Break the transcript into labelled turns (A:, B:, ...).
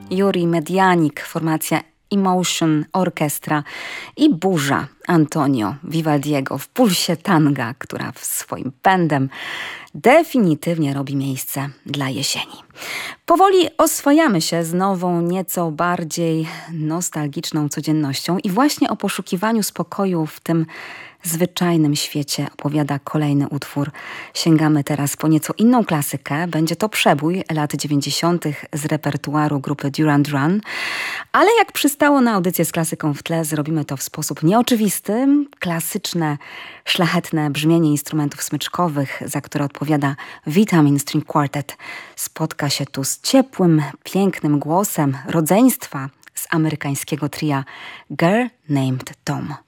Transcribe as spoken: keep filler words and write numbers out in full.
A: Yuri Medianik, formacja Emotion Orchestra i Burza Antonio Vivaldiego w pulsie tanga, która w swoim pędem definitywnie robi miejsce dla jesieni. Powoli oswajamy się z nową, nieco bardziej nostalgiczną codziennością i właśnie o poszukiwaniu spokoju w tym zwyczajnym świecie opowiada kolejny utwór. Sięgamy teraz po nieco inną klasykę. Będzie to przebój lat dziewięćdziesiątych z repertuaru grupy Duran Duran. Ale jak przystało na audycję z klasyką w tle, zrobimy to w sposób nieoczywisty. Klasyczne, szlachetne brzmienie instrumentów smyczkowych, za które odpowiada Vitamin String Quartet, spotka się tu z ciepłym, pięknym głosem rodzeństwa z amerykańskiego tria Girl Named Tom.